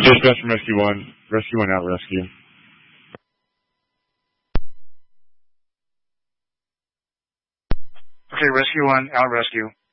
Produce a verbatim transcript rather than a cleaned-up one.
Dispatch from Rescue one. Rescue one out, rescue. Okay, Rescue one out, rescue.